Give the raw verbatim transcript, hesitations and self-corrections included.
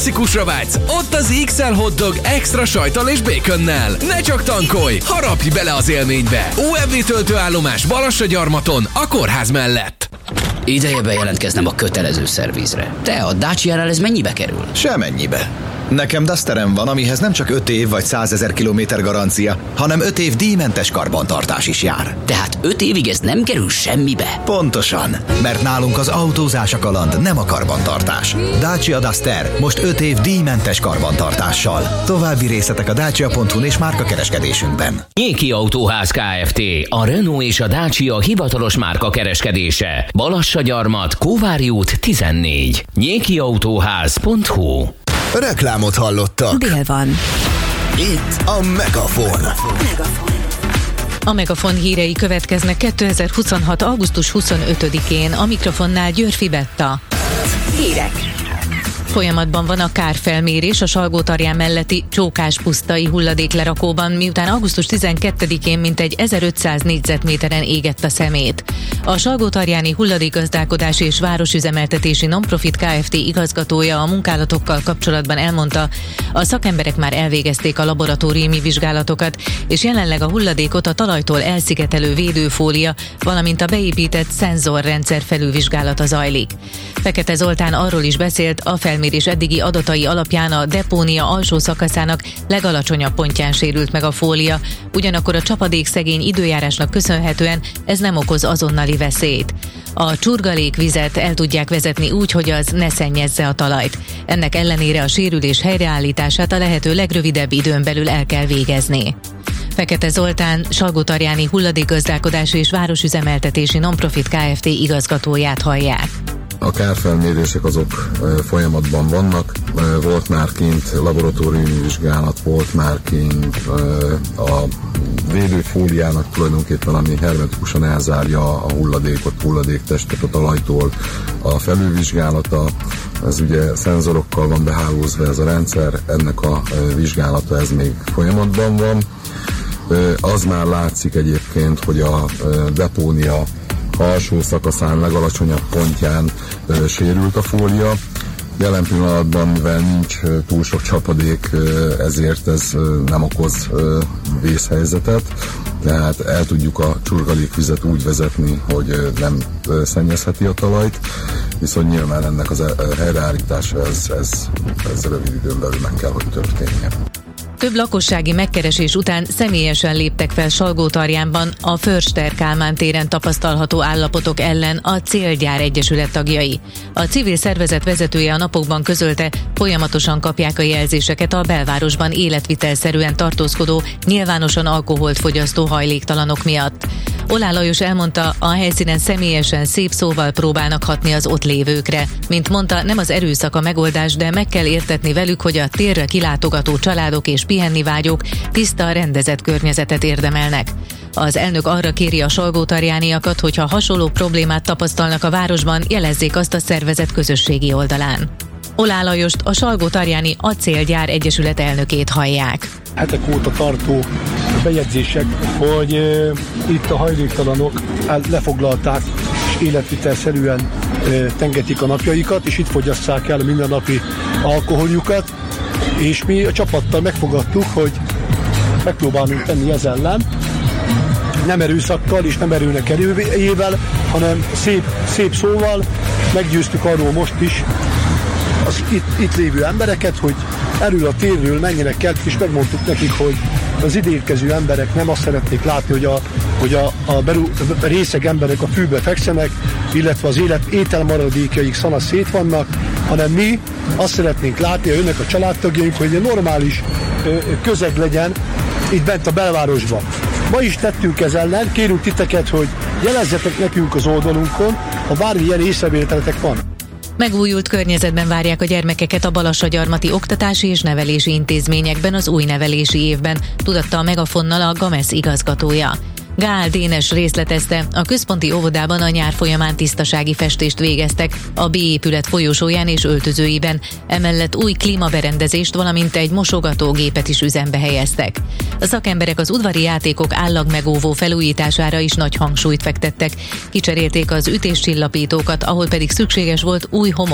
klasszikusra vágysz? Ott az iksz el hotdog extra sajttal és békönnel. Ne csak tankolj, harapj bele az élménybe. o em vé töltőállomás Balassagyarmaton, a kórház mellett. Ideje bejelentkeznem a kötelező szervizre. Te, a Dacia-nál ez mennyibe kerül? Semennyibe. Nekem Dusterem van, amihez nem csak öt év vagy százezer kilométer garancia, hanem öt év díjmentes karbantartás is jár. Tehát öt évig ez nem kerül semmibe? Pontosan, mert nálunk az autózás a kaland, nem a karbantartás. Dacia Duster most öt év díjmentes karbantartással. További részletek a dacia pont hu és márkakereskedésünkben. Nyéki Autóház Kft. A Renault és a Dacia hivatalos márkakereskedése. Balassagyarmat, Kóvári út tizennégy. nyéki autóház pont hu. Reklámot hallottak. Dél van. Itt a Megafon. Megafon. A Megafon hírei következnek kétezer-huszonhat. augusztus huszonötödikén. A mikrofonnál Györfi Betta. Hírek. Folyamatban van a kárfelmérés a Salgótarján melletti Csókás-pusztai hulladéklerakóban, miután augusztus tizenkettedikén mintegy ezerötszáz négyzetméteren égett a szemét. A Salgótarjáni Hulladékgazdálkodási és Városüzemeltetési Nonprofit Kft. Igazgatója a munkálatokkal kapcsolatban elmondta, a szakemberek már elvégezték a laboratóriumi vizsgálatokat, és jelenleg a hulladékot a talajtól elszigetelő védőfólia, valamint a beépített szenzorrendszer felülvizsgálata zajlik. Fekete Zoltán arról is beszélt, a felmérés eddigi adatai alapján a depónia alsó szakaszának legalacsonyabb pontján sérült meg a fólia, ugyanakkor a csapadékszegény időjárásnak köszönhetően ez nem okoz azonnali veszélyt. A csurgalékvizet el tudják vezetni úgy, hogy az ne szennyezze a talajt. Ennek ellenére a sérülés helyreállítását a lehető legrövidebb időn belül el kell végezni. Fekete Zoltán Salgótarjáni Hulladékgazdálkodási és Városüzemeltetési Nonprofit Kft. Igazgatóját hallják. A kárfelmérések azok folyamatban vannak, volt már kint laboratóriumi vizsgálat, volt már kint a védőfóliának tulajdonképpen, ami hermetikusan elzárja a hulladékot, hulladéktestet a talajtól, a felülvizsgálata, ez ugye szenzorokkal van behálózva ez a rendszer, ennek a vizsgálata ez még folyamatban van. Az már látszik egyébként, hogy a depónia alsó szakaszán legalacsonyabb pontján ö, sérült a fólia. Jelen pillanatban, mivel nincs ö, túl sok csapadék, ö, ezért ez ö, nem okoz ö, vészhelyzetet, tehát el tudjuk a csurgalékvizet úgy vezetni, hogy ö, nem ö, szennyezheti a talajt, viszont nyilván ennek az ö, helyreállítása ez, ez, ez rövid időn belül meg kell, hogy történjen. Több lakossági megkeresés után személyesen léptek fel Salgótarjánban a Förster Kálmán téren tapasztalható állapotok ellen a Célgyár Egyesület tagjai. A civil szervezet vezetője a napokban közölte, folyamatosan kapják a jelzéseket a belvárosban életvitelszerűen tartózkodó, nyilvánosan alkoholt fogyasztó hajléktalanok miatt. Olá Lajos elmondta, a helyszínen személyesen szép szóval próbálnak hatni az ott lévőkre. Mint mondta, nem az erőszak a megoldás, de meg kell értetni velük, hogy a térre kilátogató családok és pihenni vágyók tiszta, rendezett környezetet érdemelnek. Az elnök arra kéri a salgótarjániakat, hogyha hasonló problémát tapasztalnak a városban, jelezzék azt a szervezet közösségi oldalán. Olá Lajost, a Salgótarjáni Acélgyár Egyesület elnökét hallják. Hetek óta tartó bejegyzések, hogy e, itt a hajléktalanok lefoglalták és életvitelszerűen e, tengetik a napjaikat, és itt fogyasszák el a mindennapi alkoholjukat, és mi a csapattal megfogadtuk, hogy megpróbálunk tenni ez ellen, nem erőszakkal és nem erőnek erőjével, hanem szép, szép szóval meggyőztük arról most is az itt, itt lévő embereket, hogy erről a térről menjenek el, és megmondtuk nekik, hogy az idérkező emberek nem azt szeretnék látni, hogy a, hogy a, a, beru, a részeg emberek a fűbe fekszenek, illetve az élet ételmaradékjaik szana szét vannak, hanem mi azt szeretnénk látni, hogy önnek a családtagjaink, hogy egy normális ö, közeg legyen itt bent a belvárosban. Ma is tettünk ez ellen, kérünk titeket, hogy jelezzetek nekünk az oldalunkon, ha bármilyen észrevételetek van. Megújult környezetben várják a gyermekeket a balassagyarmati oktatási és nevelési intézményekben az új nevelési évben, tudatta a Megafonnal a Gamesz igazgatója. Gál Dénes részletezte, a központi óvodában a nyár folyamán tisztasági festést végeztek a B épület folyosóján és öltözőiben, emellett új klímaberendezést, valamint egy mosogatógépet is üzembe helyeztek. A szakemberek az udvari játékok állagmegóvó felújítására is nagy hangsúlyt fektettek, kicserélték az ütéscsillapítókat, ahol pedig szükséges volt új homok